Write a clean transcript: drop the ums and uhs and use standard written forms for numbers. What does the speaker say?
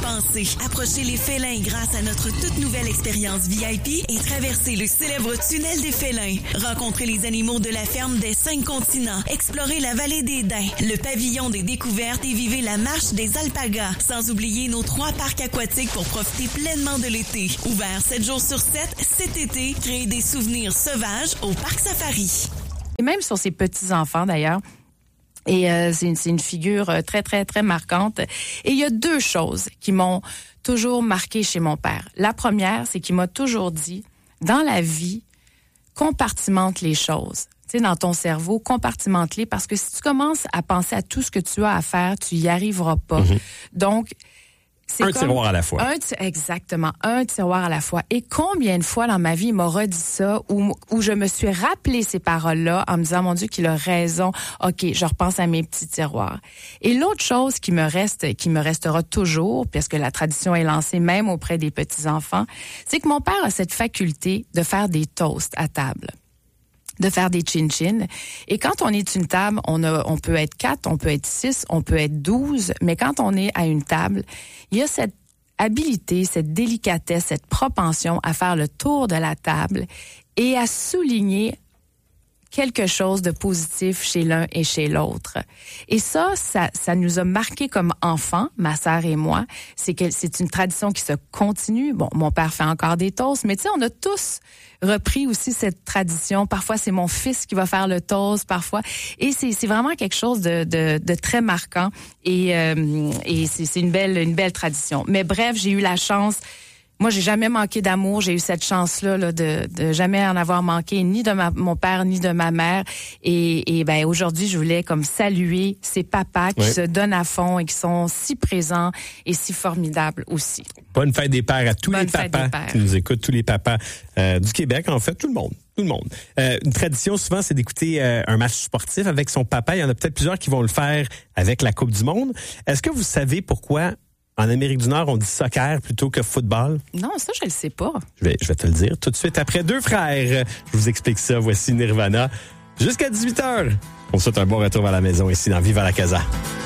pensée. Approchez les félins grâce à notre toute nouvelle expérience VIP et traversez le célèbre tunnel des félins. Rencontrez les animaux de la ferme des 5 continents. Explorez la vallée des Daims, le pavillon des découvertes et vivez la marche des alpagas. Sans oublier nos 3 parcs aquatiques pour profiter pleinement de l'été. Ouvert 7 jours sur 7, cet été, créez des souvenirs sauvages au Parc Safari. Et même sur ses petits-enfants, d'ailleurs. Et c'est une figure très, très, très marquante. Et il y a 2 choses qui m'ont toujours marqué chez mon père. La première, c'est qu'il m'a toujours dit, dans la vie, compartimente les choses. Tu sais, dans ton cerveau, compartimente-les, parce que si tu commences à penser à tout ce que tu as à faire, tu y arriveras pas. Mm-hmm. Donc, c'est un tiroir à la fois. Exactement, un tiroir à la fois. Et combien de fois dans ma vie il m'a redit ça, où je me suis rappelé ces paroles-là en me disant, mon Dieu, qu'il a raison. OK, je repense à mes petits tiroirs. Et l'autre chose qui me restera toujours, parce que la tradition est lancée même auprès des petits-enfants, c'est que mon père a cette faculté de faire des toasts à table, de faire des chin-chin. Et quand on est une table, on peut être 4, on peut être 6, on peut être 12, mais quand on est à une table, il y a cette habilité, cette délicatesse, cette propension à faire le tour de la table et à souligner quelque chose de positif chez l'un et chez l'autre. Et ça nous a marqué comme enfants, ma sœur et moi. C'est une tradition qui se continue. Bon, mon père fait encore des toasts, mais tu sais, on a tous repris aussi cette tradition. Parfois, c'est mon fils qui va faire le toast, parfois. Et c'est vraiment quelque chose de très marquant. Et c'est une belle tradition. Mais bref, j'ai eu la chance. Moi, j'ai jamais manqué d'amour. J'ai eu cette chance-là de jamais en avoir manqué, ni de mon père, ni de ma mère. Et ben aujourd'hui, je voulais comme saluer ces papas qui se donnent à fond et qui sont si présents et si formidables aussi. Bonne fête des pères à tous les papas qui nous écoutent, tous les papas du Québec, en fait, tout le monde. Une tradition, souvent, c'est d'écouter un match sportif avec son papa. Il y en a peut-être plusieurs qui vont le faire avec la Coupe du Monde. Est-ce que vous savez pourquoi en Amérique du Nord, on dit soccer plutôt que football? Non, ça, je le sais pas. Je vais te le dire tout de suite après 2 frères. Je vous explique ça. Voici Nirvana. Jusqu'à 18h. On souhaite un bon retour à la maison ici dans Viva la Casa.